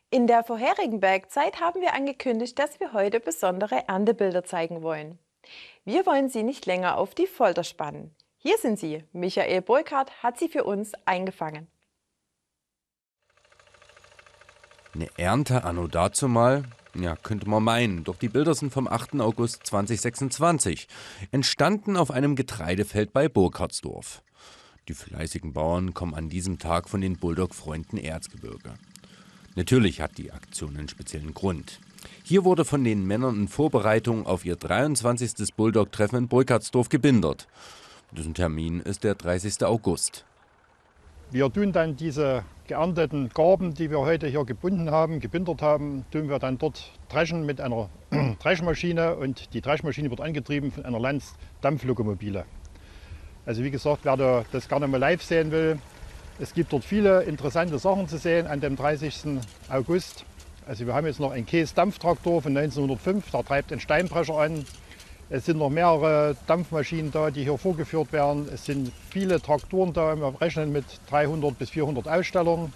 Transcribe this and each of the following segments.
In der vorherigen Bergzeit haben wir angekündigt, dass wir heute besondere Erntebilder zeigen wollen. Wir wollen Sie nicht länger auf die Folter spannen. Hier sind sie. Michael Burkhardt hat sie für uns eingefangen. Eine Ernte anno dazumal? Ja, könnte man meinen. Doch die Bilder sind vom 8. August 2026. Entstanden auf einem Getreidefeld bei Burkhardsdorf. Die fleißigen Bauern kommen an diesem Tag von den Bulldog-Freunden Erzgebirge. Natürlich hat die Aktion einen speziellen Grund. Hier wurde von den Männern in Vorbereitung auf ihr 23. Bulldog-Treffen in Burkhardsdorf gebindert. Diesen Termin ist der 30. August. Wir tun dann diese geernteten Garben, die wir heute hier gebindert haben, tun wir dann dort dreschen mit einer Dreschmaschine, und die Dreschmaschine wird angetrieben von einer Lanz Dampflokomobile. Also wie gesagt, wer das gerne mal live sehen will, es gibt dort viele interessante Sachen zu sehen an dem 30. August. Also wir haben jetzt noch einen Käse-Dampftraktor von 1905, der treibt den Steinbrecher an. Es sind noch mehrere Dampfmaschinen da, die hier vorgeführt werden. Es sind viele Traktoren da, wir rechnen mit 300 bis 400 Ausstellern.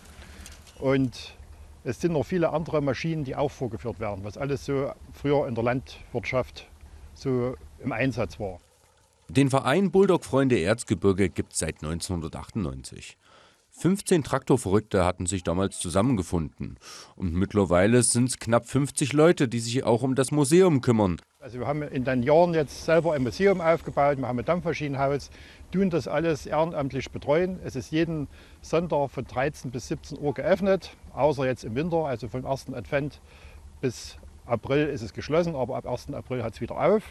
Und es sind noch viele andere Maschinen, die auch vorgeführt werden, was alles so früher in der Landwirtschaft so im Einsatz war. Den Verein Bulldog-Freunde Erzgebirge gibt es seit 1998. 15 Traktorverrückte hatten sich damals zusammengefunden. Und mittlerweile sind es knapp 50 Leute, die sich auch um das Museum kümmern. Also wir haben in den Jahren jetzt selber ein Museum aufgebaut, wir haben ein Dampfmaschinenhaus, tun das alles ehrenamtlich betreuen. Es ist jeden Sonntag von 13 bis 17 Uhr geöffnet, außer jetzt im Winter, also vom 1. Advent bis April ist es geschlossen, aber ab 1. April hat es wieder auf.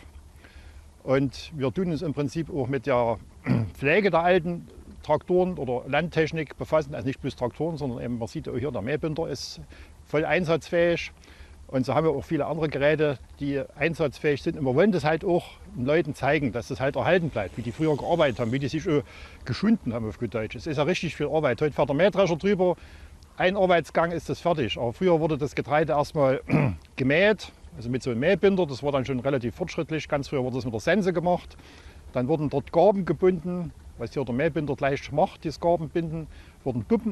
Und wir tun uns im Prinzip auch mit der Pflege der alten Traktoren oder Landtechnik befassen, also nicht bloß Traktoren, sondern eben, man sieht auch hier, der Mähbinder ist voll einsatzfähig. Und so haben wir auch viele andere Geräte, die einsatzfähig sind. Und wir wollen das halt auch den Leuten zeigen, dass das halt erhalten bleibt, wie die früher gearbeitet haben, wie die sich geschunden haben auf gut Deutsch. Es ist ja richtig viel Arbeit. Heute fährt der Mähdrescher drüber, ein Arbeitsgang ist das fertig. Aber früher wurde das Getreide erstmal gemäht, also mit so einem Mähbinder. Das war dann schon relativ fortschrittlich. Ganz früher wurde das mit der Sense gemacht. Dann wurden dort Garben gebunden, was hier der Mähbinder gleich macht, das Garbenbinden, wurden Duppen